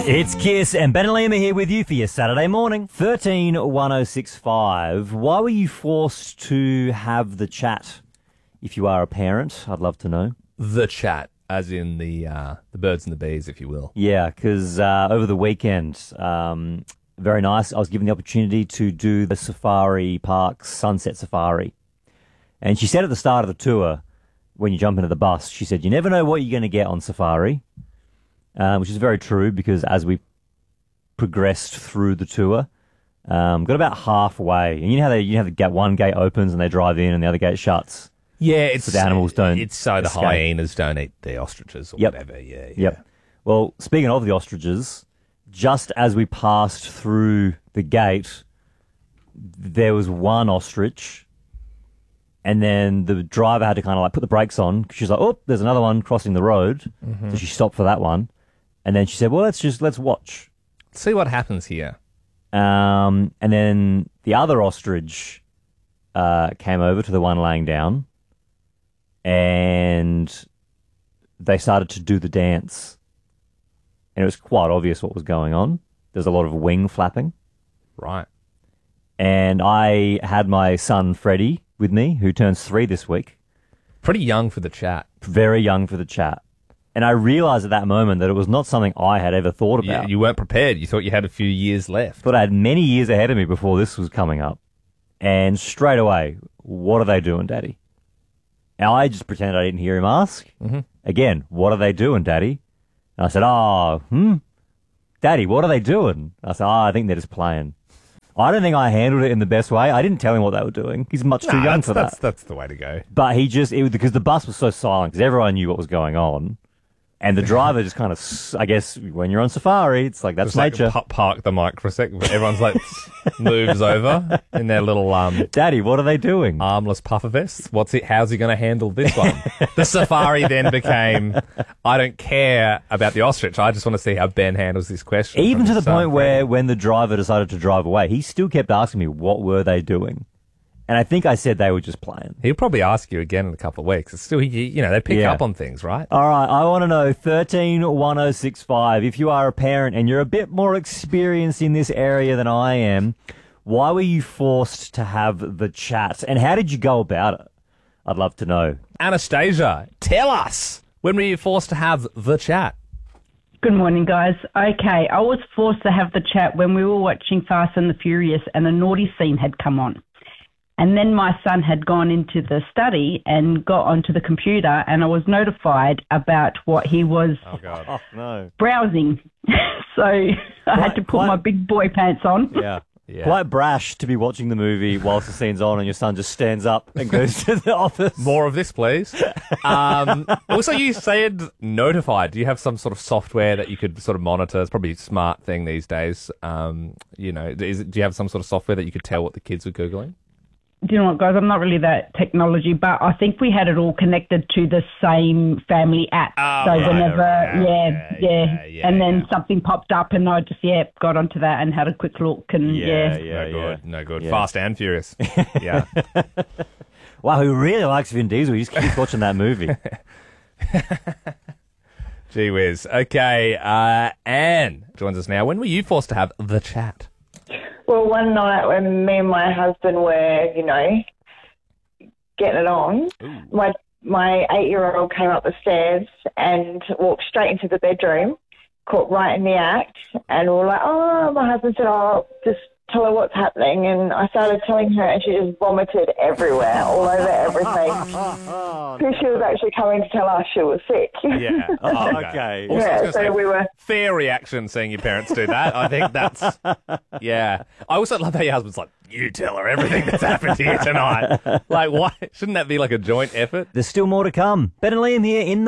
It's Kiss and Ben and Liam are here with you for your Saturday morning. 131065. Why were you forced to have the chat? If you are a parent, I'd love to know. The chat, as in the birds and the bees, if you will. Yeah, because over the weekend, very nice. I was given the opportunity to do the Safari Park's Sunset Safari. And she said at the start of the tour, when you jump into the bus, she said, you never know what you're going to get on safari, which is very true because as we progressed through the tour, got about halfway. And you know how the one gate opens and they drive in and the other gate shuts? Yeah, it's so the animals don't. It's so the hyenas don't eat the ostriches or whatever. Yeah. Yep. Well, speaking of the ostriches, just as we passed through the gate, there was one ostrich. And then the driver had to kind of like put the brakes on because she's like, oh, there's another one crossing the road. Mm-hmm. So she stopped for that one. And then she said, well, let's watch. See what happens here. And then the other ostrich came over to the one laying down and they started to do the dance. And it was quite obvious what was going on. There's a lot of wing flapping. Right. And I had my son, Freddie, with me, who turns 3 this week. Pretty young for the chat. Very young for the chat. And I realised at that moment that it was not something I had ever thought about. You weren't prepared. You thought you had a few years left. Thought I had many years ahead of me before this was coming up. And straight away, what are they doing, Daddy? And I just pretended I didn't hear him ask. Mm-hmm. Again, what are they doing, Daddy? And I said, Daddy, what are they doing? I said, I think they're just playing. I don't think I handled it in the best way. I didn't tell him what they were doing. He's much too young for that. That's the way to go. But because the bus was so silent, because everyone knew what was going on. And the driver just kind of, I guess, when you're on safari, it's like, that's just nature. Like park the mic for a second. But everyone's like, moves over in their little, Daddy, what are they doing? Armless puffer vests. How's he going to handle this one? The safari then became, I don't care about the ostrich. I just want to see how Ben handles this question. Even to the point where when the driver decided to drive away, he still kept asking me, what were they doing? And I think I said they were just playing. He'll probably ask you again in a couple of weeks. It's still, they pick up on things, right? All right, I want to know, 131065, if you are a parent and you're a bit more experienced in this area than I am, why were you forced to have the chat? And how did you go about it? I'd love to know. Anastasia, tell us, when were you forced to have the chat? Good morning, guys. Okay, I was forced to have the chat when we were watching Fast and the Furious and a naughty scene had come on. And then my son had gone into the study and got onto the computer and I was notified about what he was browsing. So I had to put my big boy pants on. Yeah. Quite brash to be watching the movie whilst the scene's on and your son just stands up and goes to the office. More of this, please. Also, you said notified. Do you have some sort of software that you could sort of monitor? It's probably a smart thing these days. Do you have some sort of software that you could tell what the kids were Googling? Do you know what, guys? I'm not really that technology, but I think we had it all connected to the same family app. And then something popped up and I just, got onto that and had a quick look and No good. Fast and Furious. Yeah. Wow, who really likes Vin Diesel? He just keeps watching that movie. Gee whiz. Okay, Anne joins us now. When were you forced to have the chat? Well, one night when me and my husband were, getting it on, my 8-year-old came up the stairs and walked straight into the bedroom, caught right in the act, and we were like, my husband said, just tell her what's happening, and I started telling her, and she just vomited everywhere, all over everything. Because she was actually coming to tell us she was sick. Yeah. Oh, okay. So we were... Fair reaction seeing your parents do that. I think that's... Yeah. I also love how your husband's like, you tell her everything that's happened here tonight. Like, why? Shouldn't that be like a joint effort? There's still more to come. Ben and Liam here in the